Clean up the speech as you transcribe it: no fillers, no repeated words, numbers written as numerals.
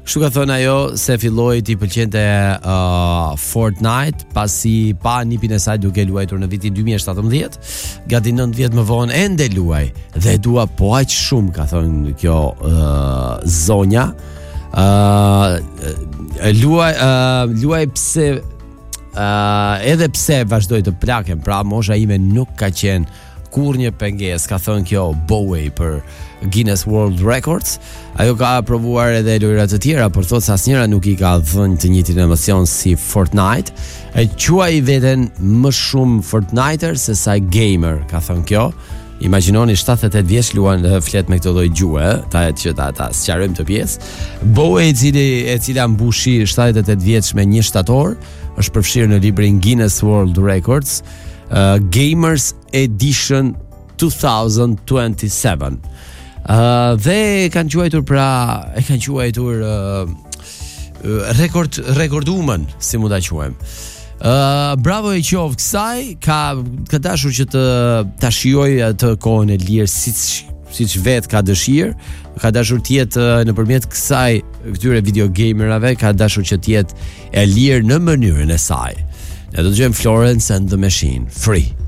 Kështu ka thënë ajo se filloi t'i pëlqente Fortnite pasi pa nipin e saj duke luajtur në vitin 2017, gati 9 vjet më vonë ende luaj dhe e dua po aq shumë, ka thënë kjo zonja. Luaj pse edhe pse vazhdoj të plakem, pra mosha ime nuk ka qenë kur një pengesë, ka thënë kjo Bowie për Guinness World Records. Ajo ka provuar edhe lojra të tjera, por thotë se asnjëra nuk I ka dhënë të njëjtin emocion si Fortnite. E quaj veten më shumë Fortniter se sa gamer, ka thënë kjo. Imagjinoni 78 vjeç luan flet me këtë lloj gjuhë, ta sqarojmë të pjesë. Bowie e cila mbushi 78 vjeç me 1 shtator, është përfshirë në librin Guinness World Records, Gamers Edition 2027. Dhe kanë quajtur rekordumën, si mund ta quajmë. Bravo e qoftë kësaj, ka dashur që ta shijoj atë kohën e lirë siç vet ka dëshirë, ka dashur të jetë nëpërmjet këtyre videogamerave, ka dashur që të jetë e lirë në mënyrën e saj. Ne do të dëgjojmë Florence and the Machine, Free.